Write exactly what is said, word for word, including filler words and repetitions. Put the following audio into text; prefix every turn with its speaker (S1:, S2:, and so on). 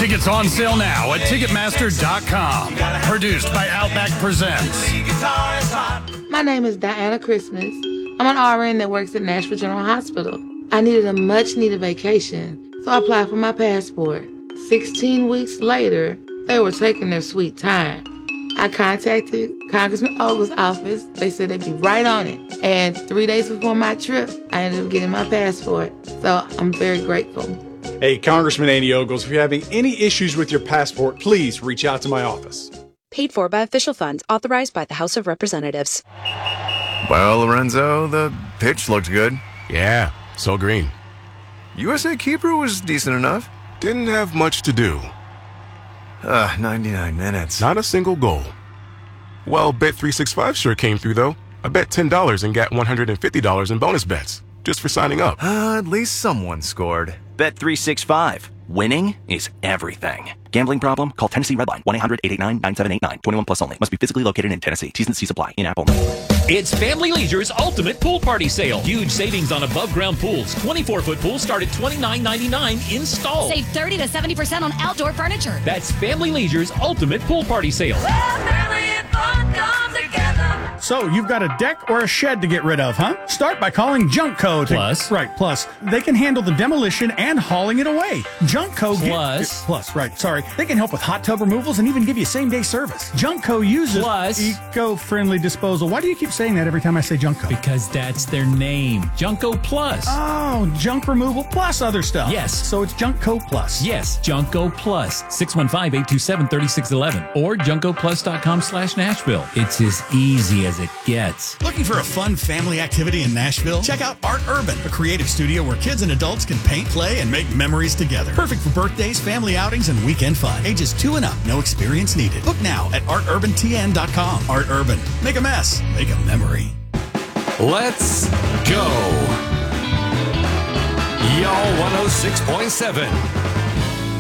S1: Tickets on sale now at Ticketmaster dot com. Produced by Outback Presents.
S2: My name is Diana Christmas. I'm an R N that works at Nashville General Hospital. I needed a much-needed vacation, so I applied for my passport. Sixteen weeks later, they were taking their sweet time. I contacted Congressman Ogle's office. They said they'd be right on it. And three days before my trip, I ended up getting my passport. So I'm very grateful.
S3: Hey, Congressman Andy Ogles, if you're having any issues with your passport, please reach out to my office.
S4: Paid for by official funds authorized by the House of Representatives.
S5: Well, Lorenzo, the pitch looked good.
S6: Yeah, so green.
S5: U S A Keeper was decent enough.
S6: Didn't have much to do.
S5: Uh, ninety-nine minutes.
S6: Not a single goal. Well, Bet three sixty-five sure came through, though. I bet ten dollars and got one hundred fifty dollars in bonus bets, just for signing up.
S5: Uh, at least someone scored.
S7: Bet three sixty-five. Winning is everything. Gambling problem? Call Tennessee Redline. one eight hundred eight eight nine nine seven eight nine. twenty-one plus only. Must be physically located in Tennessee. T's and C's apply. In-app only.
S8: It's Family Leisure's ultimate pool party sale. Huge savings on above-ground pools. twenty-four foot pools start at twenty-nine ninety-nine installed.
S9: Save thirty to seventy percent on outdoor furniture.
S8: That's Family Leisure's ultimate pool party sale.
S10: Well, family and fun come together.
S1: So, you've got a deck or a shed to get rid of, huh? Start by calling Junkco. To,
S8: Plus.
S1: Right, plus. They can handle the demolition and hauling it away. Junkco.
S8: Plus.
S1: Get, plus, right, sorry. They can help with hot tub removals and even give you same-day service. Junkco uses
S8: Plus.
S1: eco-friendly disposal. Why do you keep saying that every time I say Junkco?
S8: Because that's their name. Junko Plus.
S1: Oh, junk removal plus other stuff.
S8: Yes.
S1: So it's Junkco Plus.
S8: Yes, Junko Plus. six one five, eight two seven, three six one one or junko plus dot com slash Nashville. It's as easy as it gets.
S11: Looking for a fun family activity in Nashville? Check out Art Urban, a creative studio where kids and adults can paint, play, and make memories together. Perfect for birthdays, family outings, and weekend fun. Ages two and up, no experience needed. Book now at art urban t n dot com. Art Urban. Make a mess. Make a memory.
S12: Let's go. Y'all one oh six point seven.